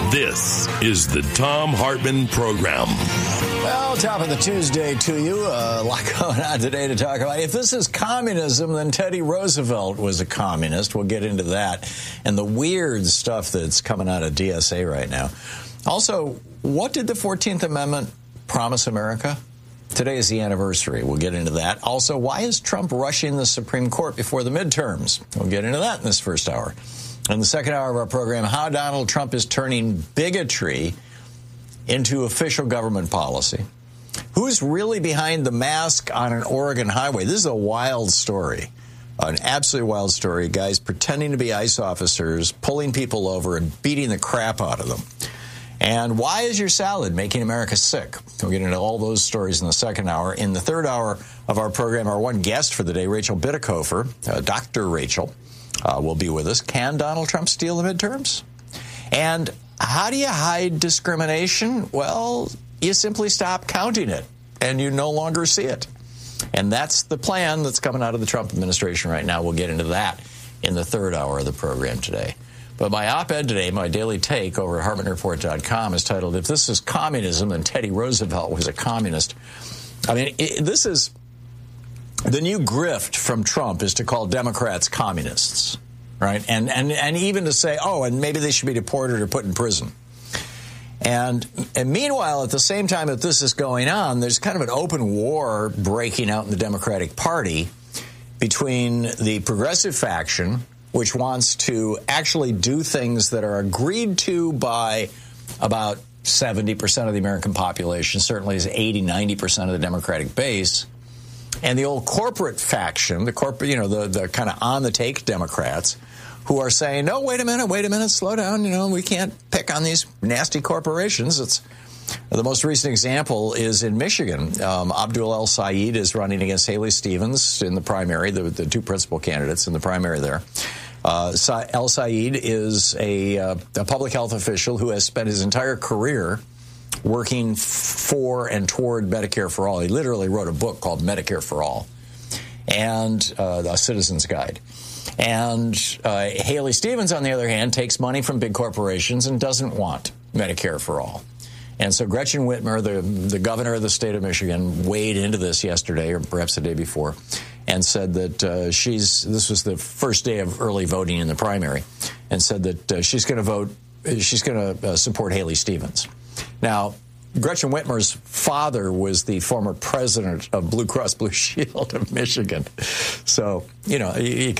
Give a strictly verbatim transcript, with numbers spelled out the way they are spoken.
This is the Thom Hartmann Program. Well, top of the Tuesday to you. Uh, a lot going on today to talk about. If this is communism, then Teddy Roosevelt was a communist. We'll get into that and the weird stuff that's coming out of D S A right now. Also, what did the fourteenth Amendment promise America? Today is the anniversary. We'll get into that. Also, why is Trump rushing the Supreme Court before the midterms? We'll get into that in this first hour. In the second hour of our program, how Donald Trump is turning bigotry into official government policy. Who's really behind the mask on an Oregon highway? This is a wild story, an absolutely wild story. Guys pretending to be ICE officers, pulling people over and beating the crap out of them. And why is your salad making America sick? We'll get into all those stories in the second hour. In the third hour of our program, our one guest for the day, Rachel Bitecofer, uh, Doctor Rachel, uh, will be with us. Can Donald Trump steal the midterms? And how do you hide discrimination? Well, you simply stop counting it, and you no longer see it. And that's the plan that's coming out of the Trump administration right now. We'll get into that in the third hour of the program today. But my op-ed today, my daily take over at Hartmann Report dot com is titled, If This is Communism, then Teddy Roosevelt was a communist. I mean, it, this is the new grift from Trump is to call Democrats communists, right? And, and, and even to say, oh, and maybe they should be deported or put in prison. And, and meanwhile, at the same time that this is going on, there's kind of an open war breaking out in the Democratic Party between the progressive faction, which wants to actually do things that are agreed to by about seventy percent of the American population, certainly is eighty, ninety percent of the Democratic base, and the old corporate faction, the corporate, you know, the, the kind of on-the-take Democrats, who are saying, no, wait a minute, wait a minute, slow down, you know, we can't pick on these nasty corporations. It's the most recent example is in Michigan. Um, Abdul El Sayed is running against Haley Stevens in the primary, the, the two principal candidates in the primary there. Uh, El Sayed is a, uh, a public health official who has spent his entire career working f- for and toward Medicare for All. He literally wrote a book called Medicare for All and uh, A Citizen's Guide. And uh, Haley Stevens, on the other hand, takes money from big corporations and doesn't want Medicare for All. And so Gretchen Whitmer, the, the governor of the state of Michigan, weighed into this yesterday, or perhaps the day before, and said that uh, she's, this was the first day of early voting in the primary, and said that uh, she's going to vote, she's going to uh, support Haley Stevens. Now, Gretchen Whitmer's father was the former president of Blue Cross Blue Shield of Michigan. So, you know, you